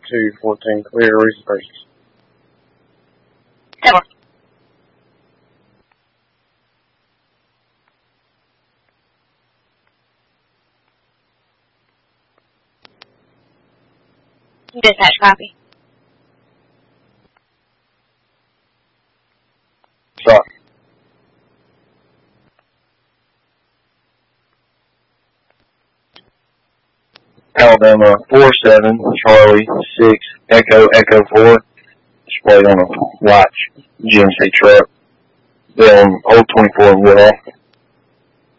214 clear, reason purchase. 10-4. Dispatch copy. Stop. Alabama 47, Charlie 6, Echo 4, displayed on a white GMC truck. Then Old 24 Woodall.